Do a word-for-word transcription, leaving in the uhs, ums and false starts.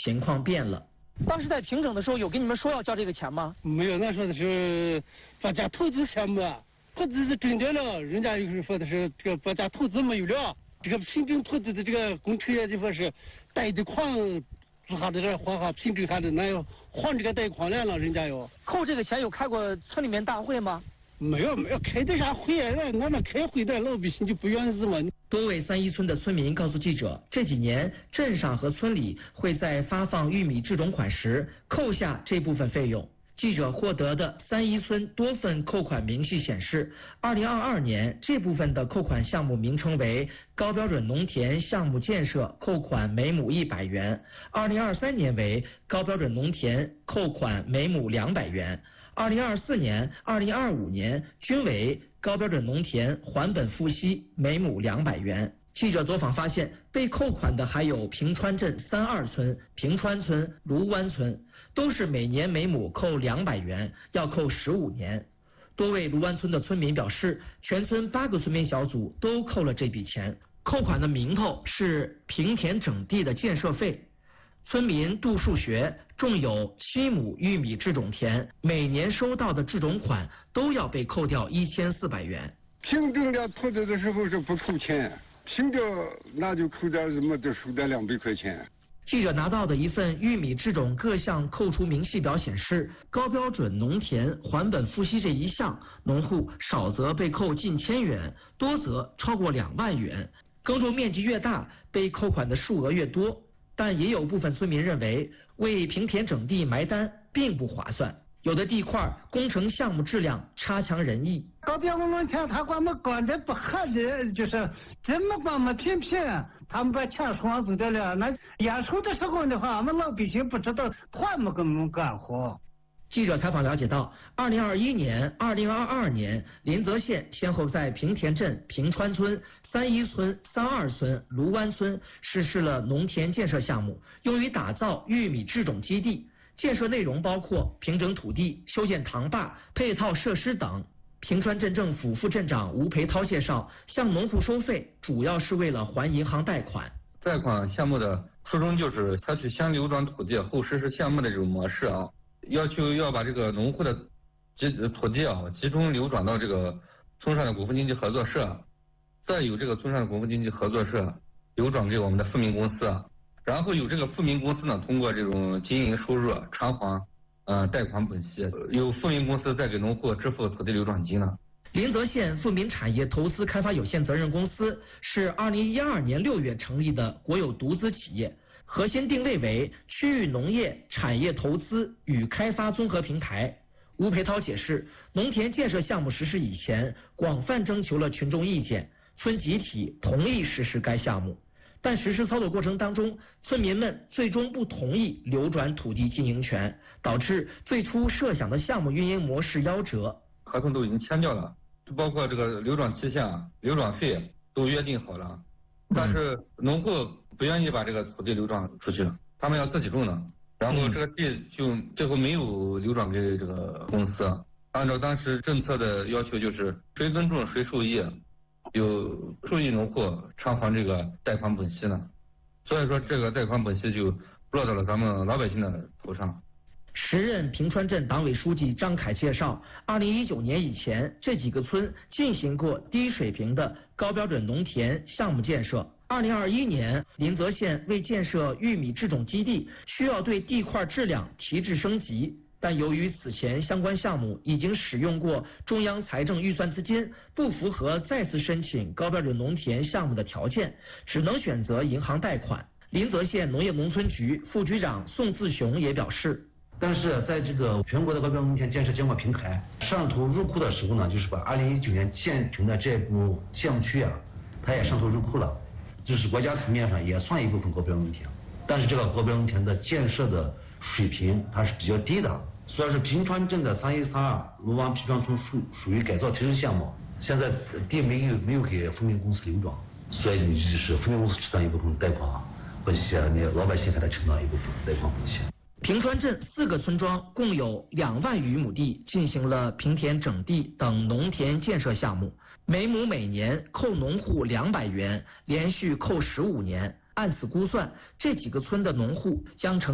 情况变了。当时在平整的时候，有跟你们说要交这个钱吗？ 没有，那时候是国家投资项目，投资是准掉了，人家又是说的是这个国家投资没有了，这个平整投资的这个工程也就说是贷的款做下的这还好平整下的，那要还这个贷款来了，人家要扣这个钱有开过村里面大会吗？ 没有没有开的啥会啊？俺们开会的老百姓就不愿意嘛。 多位三一村的村民告诉记者，这几年镇上和村里会在发放玉米制种款时扣下这部分费用。记者获得的三一村多份扣款明细显示，二零二二年这部分的扣款项目名称为高标准农田项目建设，扣款每亩一百元；二零二三年为高标准农田，扣款每亩两百元。二零二四年、二零二五年均为高标准农田还本付息，每亩两百元。记者走访发现，被扣款的还有平川镇三二村、平川村、卢湾村，都是每年每亩扣两百元，要扣十五年。多位卢湾村的村民表示，全村八个村民小组都扣了这笔钱，扣款的名头是平田整地的建设费。村民杜树学种有七亩玉米制种田，每年收到的制种款都要被扣掉一千四百元。 平整的投资的时候是不扣钱，平掉那就扣掉什么都收掉两百块钱。 记者拿到的一份玉米制种各项扣除明细表显示，高标准农田还本付息这一项，农户少则被扣近千元，多则超过两万元。耕种面积越大，被扣款的数额越多。但也有部分村民认为，为平田整地埋单并不划算，有的地块工程项目质量差强人意。 高标准农田他管么管的不合理，就是怎么管么平平，他们把钱双走掉了。那验收的时候的话，我们老百姓不知道还没给我们干活。 记者采访了解到，二零二一年、二零二二年，临泽县先后在平田镇、平川村、三一村、三二村、卢湾村实施了农田建设项目，用于打造玉米制种基地。建设内容包括平整土地、修建塘坝、配套设施等。平川镇政府副镇长吴培涛介绍，向农户收费主要是为了还银行贷款。 贷款项目的初衷就是采取先流转土地后实施项目的这种模式啊。要求要把这个农户的集土地啊集中流转到这个村上的股份经济合作社，再由这个村上的股份经济合作社流转给我们的富民公司，然后由这个富民公司呢通过这种经营收入偿还呃贷款本息，由富民公司再给农户支付土地流转金呢。 临泽县富民产业投资开发有限责任公司是二零一二年六月成立的国有独资企业，核心定位为区域农业产业投资与开发综合平台。吴培涛解释，农田建设项目实施以前，广泛征求了群众意见，村集体同意实施该项目，但实施操作过程当中，村民们最终不同意流转土地经营权，导致最初设想的项目运营模式夭折。 合同都已经签掉了，包括这个流转期限、流转费都约定好了，但是农户不愿意把这个土地流转出去，他们要自己种的，然后这个地就最后没有流转给这个公司。按照当时政策的要求，就是谁耕种谁受益，有受益农户偿还这个贷款本息呢。所以说这个贷款本息就落到了咱们老百姓的头上。 时任平川镇党委书记张凯介绍，二零一九年以前，这几个村进行过低水平的高标准农田项目建设。二零二一年，临泽县为建设玉米制种基地，需要对地块质量提质升级，但由于此前相关项目已经使用过中央财政预算资金，不符合再次申请高标准农田项目的条件，只能选择银行贷款。临泽县农业农村局副局长宋自雄也表示， 但是在这个全国的高标准农田建设监管平台上图入库的时候呢，就是把二零一九年建成的这部项目区啊，它也上图入库了，就是国家层面上也算一部分高标准农田，但是这个高标准农田的建设的水平它是比较低的。虽然是平川镇的三一三二卢湾平川村属属于改造提质项目，现在地没有没有给富民公司流转，所以你就是富民公司承担一部分贷款本息，你老百姓还得承担一部分贷款本息。 平川镇四个村庄共有两万余亩地进行了平田整地等农田建设项目，每亩每年扣农户两百元，连续扣十五年。按此估算，这几个村的农户将成